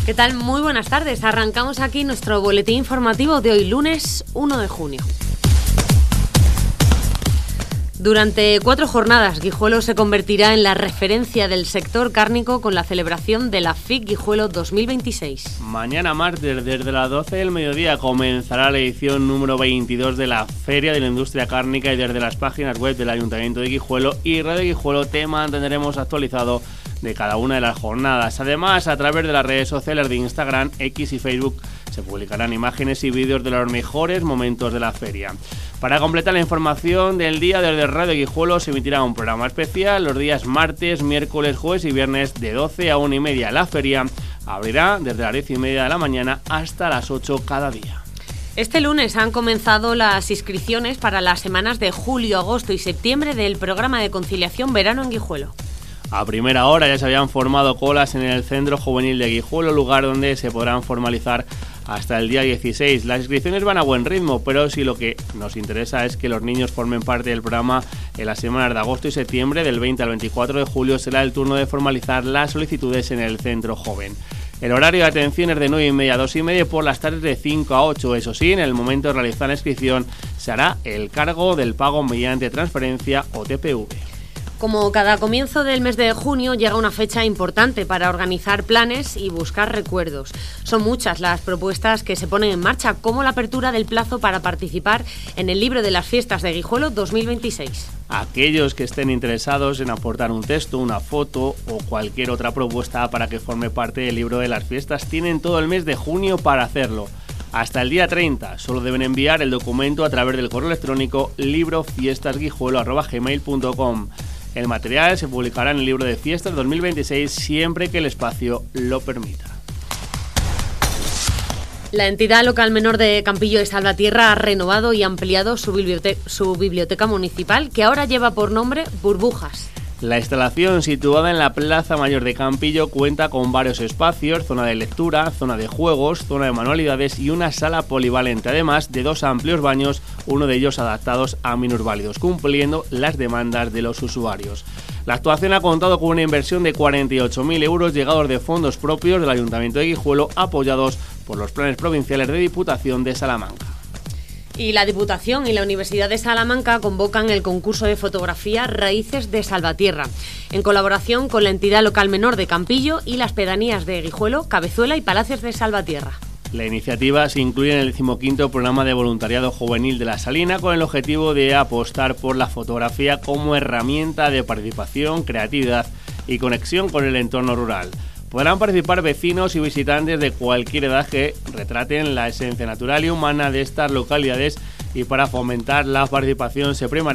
¿Qué tal? Muy buenas tardes. Arrancamos aquí nuestro boletín informativo de hoy, lunes 1 de junio. Durante 4 jornadas, Guijuelo se convertirá en la referencia del sector cárnico con la celebración de la FIC Guijuelo 2026. Mañana martes, desde las 12 del mediodía, comenzará la edición número 22 de la Feria de la Industria Cárnica y desde las páginas web del Ayuntamiento de Guijuelo y Radio Guijuelo te mantendremos actualizado de cada una de las jornadas. Además, a través de las redes sociales de Instagram, X y Facebook se publicarán imágenes y vídeos de los mejores momentos de la feria. Para completar la información del día, desde Radio Guijuelo se emitirá un programa especial los días martes, miércoles, jueves y viernes de 12 a 1:30. La feria abrirá desde las 10:30 de la mañana hasta las 8 cada día. Este lunes han comenzado las inscripciones para las semanas de julio, agosto y septiembre del programa de conciliación verano en Guijuelo. A primera hora ya se habían formado colas en el Centro Juvenil de Guijuelo, lugar donde se podrán formalizar hasta el día 16. Las inscripciones van a buen ritmo, pero si lo que nos interesa es que los niños formen parte del programa en las semanas de agosto y septiembre, del 20 al 24 de julio, será el turno de formalizar las solicitudes en el Centro Joven. El horario de atención es de 9:30 a 2:30, por las tardes de 5 a 8. Eso sí, en el momento de realizar la inscripción se hará el cargo del pago mediante transferencia o TPV. Como cada comienzo del mes de junio, llega una fecha importante para organizar planes y buscar recuerdos. Son muchas las propuestas que se ponen en marcha, como la apertura del plazo para participar en el libro de las fiestas de Guijuelo 2026. Aquellos que estén interesados en aportar un texto, una foto o cualquier otra propuesta para que forme parte del libro de las fiestas tienen todo el mes de junio para hacerlo. Hasta el día 30, solo deben enviar el documento a través del correo electrónico librofiestasguijuelo@gmail.com. El material se publicará en el libro de fiestas 2026 siempre que el espacio lo permita. La entidad local menor de Campillo de Salvatierra ha renovado y ampliado su biblioteca municipal, que ahora lleva por nombre Burbujas. La instalación, situada en la Plaza Mayor de Campillo, cuenta con varios espacios: zona de lectura, zona de juegos, zona de manualidades y una sala polivalente, además de 2 amplios baños, uno de ellos adaptados a minusválidos, cumpliendo las demandas de los usuarios. La actuación ha contado con una inversión de 48.000 euros llegados de fondos propios del Ayuntamiento de Guijuelo, apoyados por los planes provinciales de Diputación de Salamanca. Y la Diputación y la Universidad de Salamanca convocan el concurso de fotografía Raíces de Salvatierra, en colaboración con la entidad local menor de Campillo y las pedanías de Guijuelo, Cabezuela y Palacios de Salvatierra. La iniciativa se incluye en el 15º programa de voluntariado juvenil de La Salina, con el objetivo de apostar por la fotografía como herramienta de participación, creatividad y conexión con el entorno rural. Podrán participar vecinos y visitantes de cualquier edad que retraten la esencia natural y humana de estas localidades, y para fomentar la participación se primará